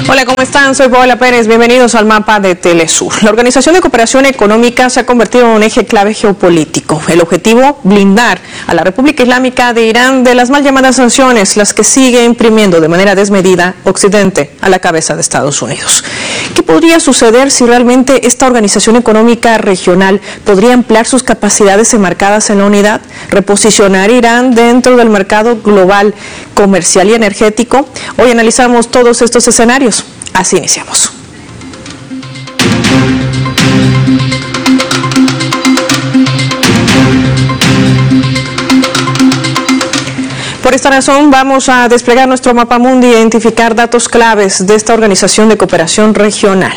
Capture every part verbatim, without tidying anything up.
Hola, ¿cómo están? Soy Paola Pérez. Bienvenidos al mapa de Telesur. La Organización de Cooperación Económica se ha convertido en un eje clave geopolítico. El objetivo, blindar a la República Islámica de Irán de las mal llamadas sanciones, las que sigue imprimiendo de manera desmedida Occidente a la cabeza de Estados Unidos. ¿Qué podría suceder si realmente esta organización económica regional podría emplear sus capacidades enmarcadas en la unidad, reposicionar Irán dentro del mercado global comercial y energético? Hoy analizamos todos estos escenarios. Así iniciamos. Por esta razón vamos a desplegar nuestro mapa mundi e identificar datos claves de esta organización de cooperación regional.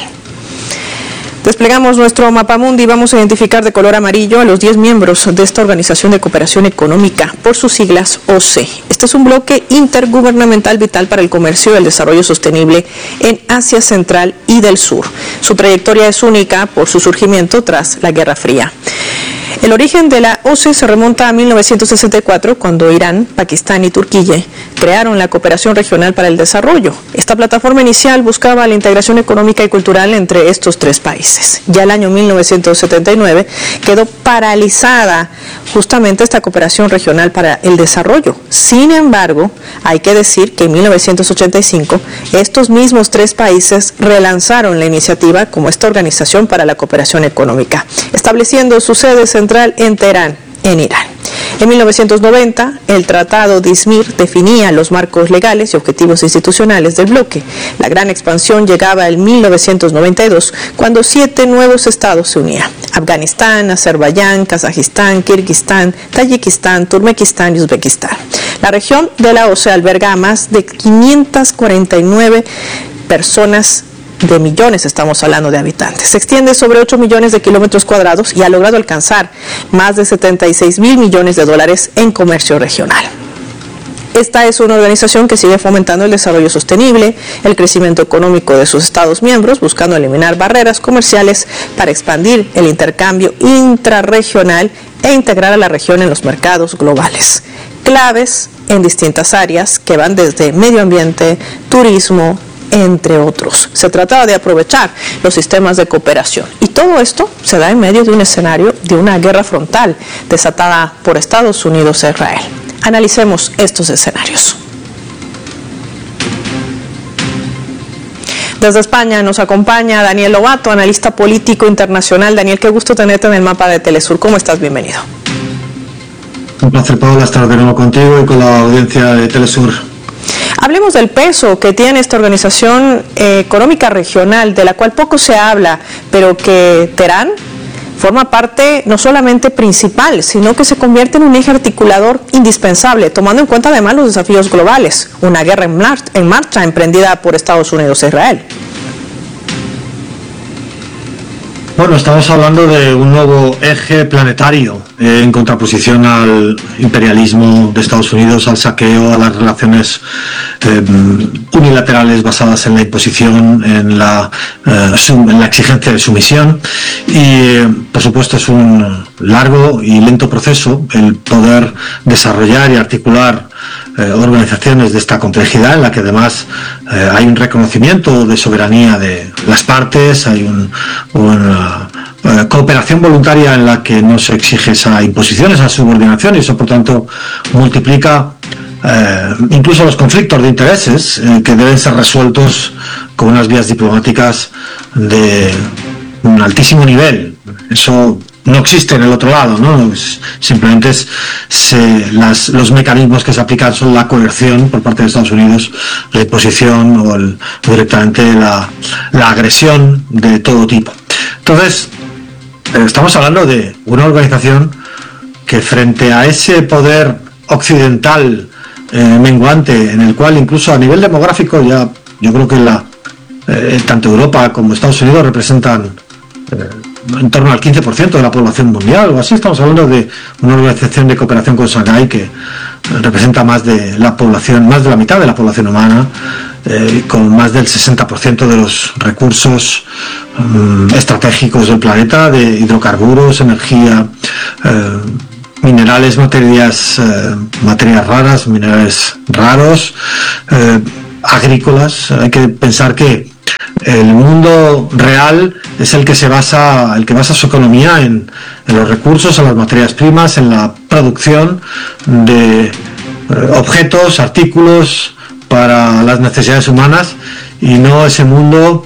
Desplegamos nuestro mapamundi y vamos a identificar de color amarillo a los diez miembros de esta Organización de Cooperación Económica, por sus siglas O C. Este es un bloque intergubernamental vital para el comercio y el desarrollo sostenible en Asia Central y del Sur. Su trayectoria es única por su surgimiento tras la Guerra Fría. El origen de la O C E se remonta a mil novecientos sesenta y cuatro, cuando Irán, Pakistán y Turquía crearon la Cooperación Regional para el Desarrollo. Esta plataforma inicial buscaba la integración económica y cultural entre estos tres países. Ya el año mil novecientos setenta y nueve quedó paralizada justamente esta Cooperación Regional para el Desarrollo. Sin embargo, hay que decir que en mil novecientos ochenta y cinco estos mismos tres países relanzaron la iniciativa como esta Organización para la Cooperación Económica, estableciendo su sede central en Teherán, en Irán. En mil novecientos noventa, el Tratado de Izmir definía los marcos legales y objetivos institucionales del bloque. La gran expansión llegaba en mil novecientos noventa y dos, cuando siete nuevos estados se unían: Afganistán, Azerbaiyán, Kazajistán, Kirguistán, Tayikistán, Turkmenistán y Uzbekistán. La región de la O C E alberga a más de quinientas cuarenta y nueve personas de millones, estamos hablando de habitantes. Se extiende sobre ocho millones de kilómetros cuadrados y ha logrado alcanzar más de setenta y seis mil millones de dólares en comercio regional. Esta es una organización que sigue fomentando el desarrollo sostenible, el crecimiento económico de sus estados miembros, buscando eliminar barreras comerciales para expandir el intercambio intrarregional e integrar a la región en los mercados globales. Claves en distintas áreas que van desde medio ambiente, turismo, entre otros. Se trataba de aprovechar los sistemas de cooperación, y todo esto se da en medio de un escenario de una guerra frontal desatada por Estados Unidos e Israel. Analicemos estos escenarios. Desde España nos acompaña Daniel Lobato, analista político internacional. Daniel, qué gusto tenerte en el mapa de Telesur. ¿Cómo estás? Bienvenido. Un placer, Paola, estar de nuevo contigo y con la audiencia de Telesur. Hablemos del peso que tiene esta organización eh, económica regional, de la cual poco se habla, pero que Teherán forma parte no solamente principal, sino que se convierte en un eje articulador indispensable, tomando en cuenta además los desafíos globales, una guerra en, mar en marcha emprendida por Estados Unidos e Israel. Bueno, estamos hablando de un nuevo eje planetario eh, en contraposición al imperialismo de Estados Unidos, al saqueo, a las relaciones eh, unilaterales basadas en la imposición, en la, eh, en la exigencia de sumisión. Y, eh, por supuesto, es un largo y lento proceso el poder desarrollar y articular eh, organizaciones de esta complejidad, en la que además eh, hay un reconocimiento de soberanía de las partes, hay un, una eh, cooperación voluntaria en la que no se exige esa imposición, esa subordinación, y eso por tanto multiplica eh, incluso los conflictos de intereses eh, que deben ser resueltos con unas vías diplomáticas de un altísimo nivel. Eso no existe en el otro lado, ¿no? Es, simplemente es, se, las, los mecanismos que se aplican son la coerción por parte de Estados Unidos, la imposición o el, directamente la, la agresión de todo tipo. Entonces, eh, estamos hablando de una organización que, frente a ese poder occidental eh, menguante, en el cual incluso a nivel demográfico ya yo creo que la, eh, tanto Europa como Estados Unidos representan eh, en torno al quince por ciento de la población mundial o así. Estamos hablando de una organización de cooperación con Shanghái que representa más de la población, más de la mitad de la población humana, eh, con más del sesenta por ciento de los recursos um, estratégicos del planeta, de hidrocarburos, energía, eh, minerales, materias, eh, materias raras, minerales raros, eh, agrícolas. Hay que pensar que el mundo real es el que se basa, el que basa su economía en, en los recursos, en las materias primas, en la producción de eh, objetos, artículos para las necesidades humanas, y no ese mundo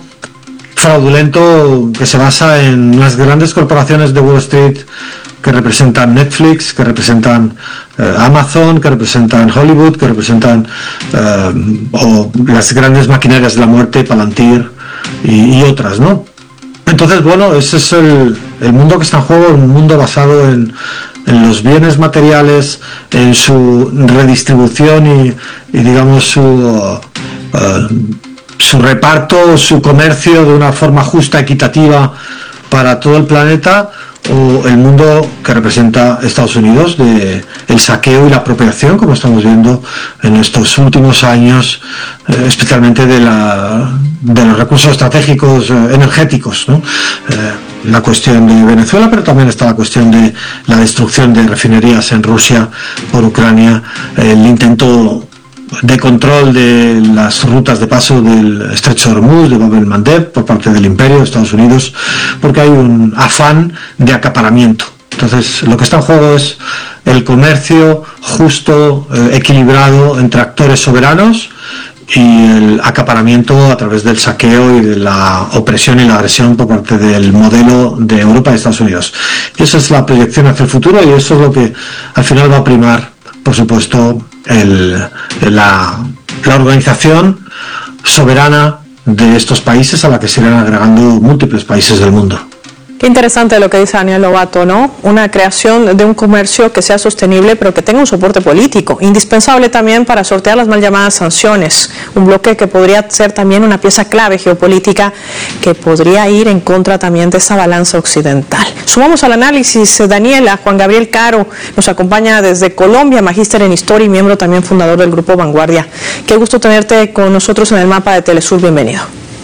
fraudulento que se basa en unas grandes corporaciones de Wall Street que representan Netflix, que representan eh, Amazon, que representan Hollywood, que representan eh, o las grandes maquinarias de la muerte, Palantir y, y otras, ¿no? Entonces, bueno, ese es el, el mundo que está en juego, un mundo basado en, en los bienes materiales, en su redistribución y, y digamos, su, uh, uh, su reparto, su comercio de una forma justa, equitativa para todo el planeta, o el mundo que representa Estados Unidos, de el saqueo y la apropiación, como estamos viendo en estos últimos años, eh, especialmente de, la, de los recursos estratégicos eh, energéticos, ¿no? Eh, la cuestión de Venezuela, pero también está la cuestión de la destrucción de refinerías en Rusia por Ucrania, el intento de control de las rutas de paso del estrecho de Hormuz, de Bab el-Mandeb, por parte del imperio de Estados Unidos, porque hay un afán de acaparamiento. Entonces, lo que está en juego es el comercio justo, eh, equilibrado entre actores soberanos, y el acaparamiento a través del saqueo y de la opresión y la agresión por parte del modelo de Europa y Estados Unidos. Y esa es la proyección hacia el futuro, y eso es lo que al final va a primar, por supuesto, el, la, la organización soberana de estos países, a la que se irán agregando múltiples países del mundo. Qué interesante lo que dice Daniel Lobato, ¿no? Una creación de un comercio que sea sostenible, pero que tenga un soporte político, indispensable también para sortear las mal llamadas sanciones, un bloque que podría ser también una pieza clave geopolítica que podría ir en contra también de esa balanza occidental. Sumamos al análisis, Daniela, Juan Gabriel Caro nos acompaña desde Colombia, magíster en Historia y miembro también fundador del Grupo Vanguardia. Qué gusto tenerte con nosotros en el Mapa de Telesur, bienvenido.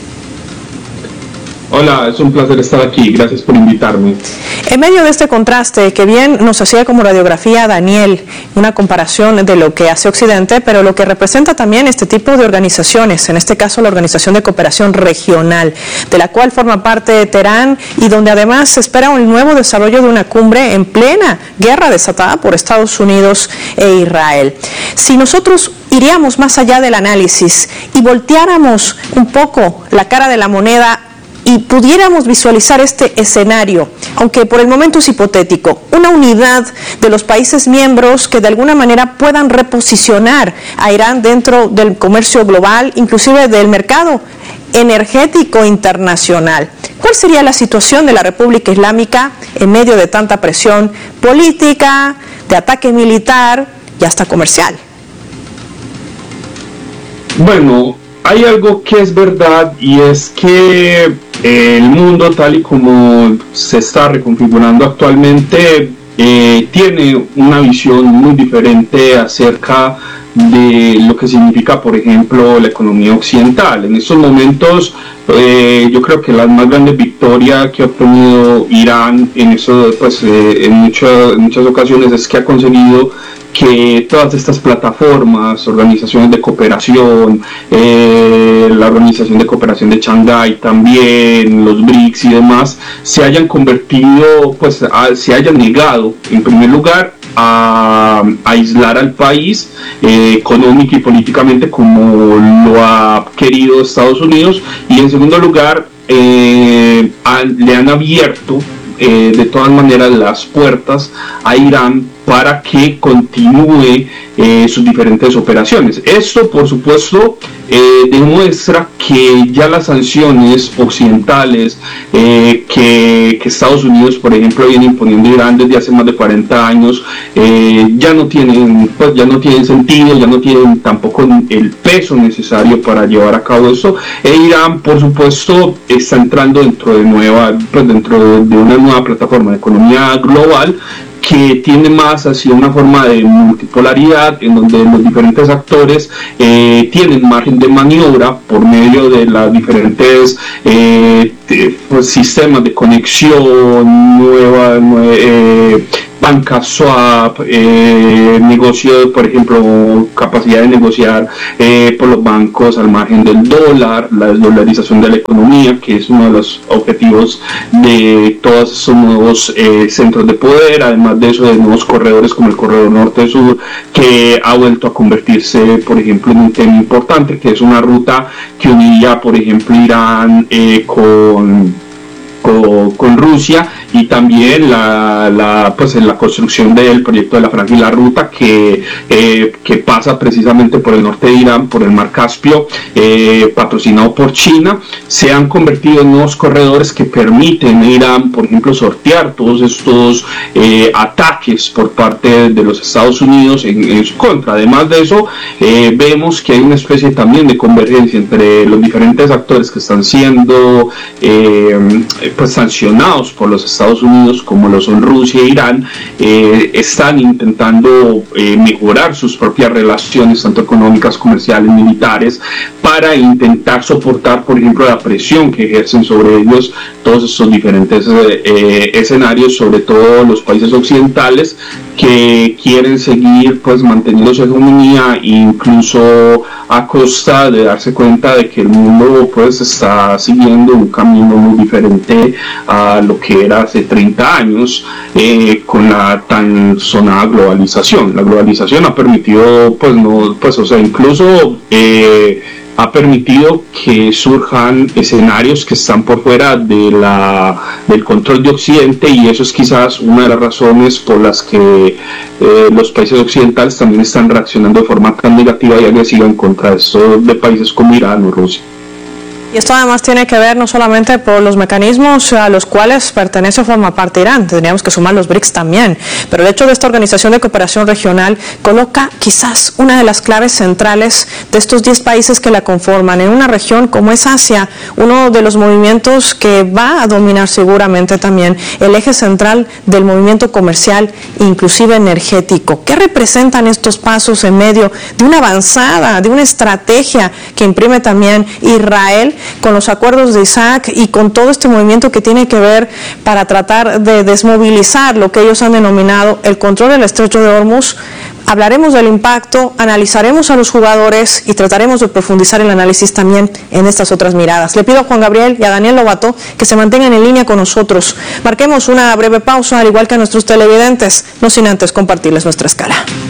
Hola, es un placer estar aquí, gracias por invitarme. En medio de este contraste, que bien nos hacía como radiografía Daniel, una comparación de lo que hace Occidente, pero lo que representa también este tipo de organizaciones, en este caso la Organización de Cooperación Regional, de la cual forma parte Teherán, y donde además se espera un nuevo desarrollo de una cumbre en plena guerra desatada por Estados Unidos e Israel. Si nosotros iríamos más allá del análisis y volteáramos un poco la cara de la moneda y pudiéramos visualizar este escenario, aunque por el momento es hipotético, una unidad de los países miembros que de alguna manera puedan reposicionar a Irán dentro del comercio global, inclusive del mercado energético internacional. ¿Cuál sería la situación de la República Islámica en medio de tanta presión política, de ataque militar y hasta comercial? Bueno, hay algo que es verdad, y es que el mundo tal y como se está reconfigurando actualmente eh, tiene una visión muy diferente acerca de lo que significa, por ejemplo, la economía occidental. En estos momentos eh, yo creo que la más grande victoria que ha obtenido Irán en, eso, pues, eh, en, mucho, en muchas ocasiones es que ha conseguido que todas estas plataformas, organizaciones de cooperación, eh, la Organización de Cooperación de Shanghái también, los BRICS y demás, se hayan convertido, pues a, se hayan negado en primer lugar a, a aislar al país eh, económica y políticamente como lo ha querido Estados Unidos, y en segundo lugar eh, han, le han abierto eh, de todas maneras las puertas a Irán para que continúe eh, sus diferentes operaciones. Esto, por supuesto, eh, demuestra que ya las sanciones occidentales eh, que, que Estados Unidos, por ejemplo, viene imponiendo a Irán desde hace más de cuarenta años, eh, ya no tienen, pues, ya no tienen sentido, ya no tienen tampoco el peso necesario para llevar a cabo eso. E Irán, por supuesto, está entrando dentro de nueva, pues, dentro de una nueva plataforma de economía global que tiene más hacia una forma de multipolaridad, en donde los diferentes actores eh, tienen margen de maniobra por medio de las diferentes eh, de, pues, sistemas de conexión, nueva, nue- eh, banca swap, eh, negocio, por ejemplo, capacidad de negociar eh, por los bancos al margen del dólar, la desdolarización de la economía, que es uno de los objetivos de todos esos nuevos eh, centros de poder, además de eso, de nuevos corredores como el corredor norte-sur, que ha vuelto a convertirse, por ejemplo, en un tema importante, que es una ruta que uniría, por ejemplo, Irán eh, con Con, con Rusia, y también la, la, pues, en la construcción del proyecto de la Franja y la Ruta, que, eh, que pasa precisamente por el norte de Irán, por el mar Caspio, eh, patrocinado por China. Se han convertido en nuevos corredores que permiten a Irán, por ejemplo, sortear todos estos eh, ataques por parte de los Estados Unidos en, en su contra. Además de eso, eh, vemos que hay una especie también de convergencia entre los diferentes actores que están siendo eh, pues sancionados por los Estados Unidos, como lo son Rusia e Irán. Eh, están intentando eh, mejorar sus propias relaciones, tanto económicas, comerciales, militares, para intentar soportar, por ejemplo, la presión que ejercen sobre ellos todos estos diferentes eh, eh, escenarios, sobre todo los países occidentales, que quieren seguir pues manteniendo su hegemonía, incluso a costa de darse cuenta de que el mundo pues está siguiendo un camino muy diferente a lo que era hace treinta años, eh, con la tan sonada globalización. La globalización ha permitido, pues no, pues o sea, incluso eh, ha permitido que surjan escenarios que están por fuera de la, del control de Occidente, y eso es quizás una de las razones por las que eh, los países occidentales también están reaccionando de forma tan negativa y agresiva en contra de, esto, de países como Irán o Rusia. Y esto además tiene que ver no solamente por los mecanismos a los cuales pertenece o forma parte Irán, tendríamos que sumar los BRICS también, pero el hecho de esta Organización de Cooperación Regional coloca quizás una de las claves centrales de estos diez países que la conforman en una región como es Asia, uno de los movimientos que va a dominar seguramente también el eje central del movimiento comercial, inclusive energético. ¿Qué representan estos pasos en medio de una avanzada, de una estrategia que imprime también Israel con los acuerdos de Isaac y con todo este movimiento que tiene que ver para tratar de desmovilizar lo que ellos han denominado el control del estrecho de Hormuz? Hablaremos del impacto, analizaremos a los jugadores y trataremos de profundizar el análisis también en estas otras miradas. Le pido a Juan Gabriel y a Daniel Lobato que se mantengan en línea con nosotros. Marquemos una breve pausa, al igual que a nuestros televidentes, no sin antes compartirles nuestra escala.